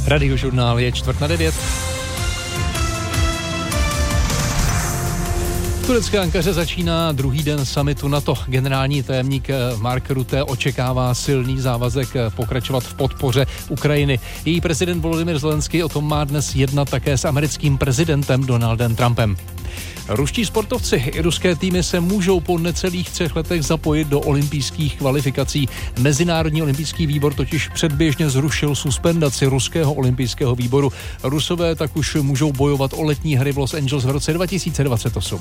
Radiožurnál je 8:45. V turecké Ankaře začíná druhý den summitu NATO. Generální tajemník Mark Rutte očekává silný závazek pokračovat v podpoře Ukrajiny. Její prezident Volodymyr Zelenský o tom má dnes jednat také s americkým prezidentem Donaldem Trumpem. Ruští sportovci i ruské týmy se můžou po necelých 3 letech zapojit do olympijských kvalifikací. Mezinárodní olympijský výbor totiž předběžně zrušil suspendaci ruského olympijského výboru. Rusové tak už můžou bojovat o letní hry v Los Angeles v roce 2028.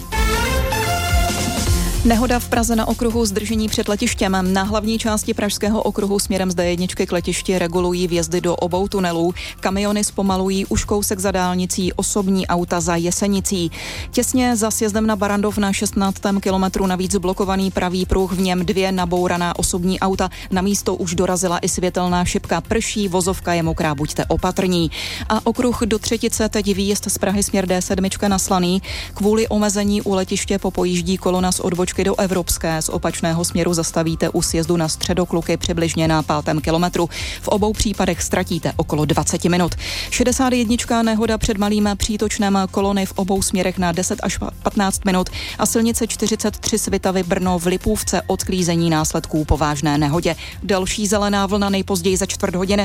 Nehoda v Praze na okruhu zdržení před letištěm. Na hlavní části pražského okruhu směrem z D1 k letišti regulují vjezdy do obou tunelů. Kamiony zpomalují už kousek za dálnicí, osobní auta za Jesenicí. Těsně za sjezdem na Barandov na 16. kilometru navíc blokovaný pravý pruh, v něm 2 nabouraná osobní auta. Na místo už dorazila i světelná šipka. Prší, vozovka je mokrá, buďte opatrní. A okruh do Třetice, teď výjezd z Prahy směr D7 na Slaný. Kvůli omezení u letiště popojíždí kolona z odbočky do Evropské. Z opačného směru zastavíte u sjezdu na Středokluky přibližně na 5. kilometru. V obou případech ztratíte okolo 20 minut. 61. nehoda před Malým Přítočnem, kolony v obou směrech na 10 až 15 minut a silnice 43 Svitavy Brno v Lipůvce odklízení následků po vážné nehodě. Další zelená vlna nejpozději za 4 hodiny.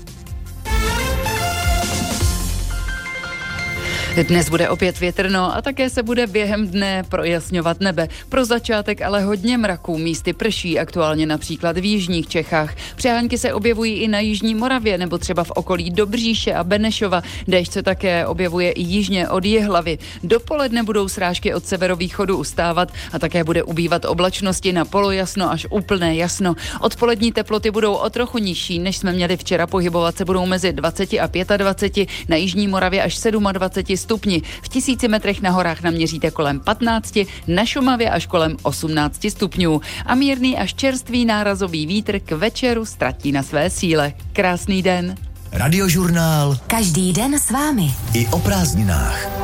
Dnes bude opět větrno a také se bude během dne projasňovat nebe. Pro začátek ale hodně mraků, místy prší, aktuálně například v jižních Čechách. Přehánky se objevují i na jižní Moravě nebo třeba v okolí Dobříše a Benešova. Déšť se také objevuje i jižně od Jihlavy. Dopoledne budou srážky od severovýchodu ustávat a také bude ubývat oblačnosti na polojasno až úplné jasno. Odpolední teploty budou o trochu nižší, než jsme měli včera, pohybovat se budou mezi 20 a 25, na jižní Moravě až 27 stupni. V 1000 metrech na horách naměříte kolem 15, na Šumavě až kolem 18 stupňů. A mírný až čerstvý nárazový vítr k večeru ztratí na své síle. Krásný den. Radiožurnál. Každý den s vámi. I o prázdninách.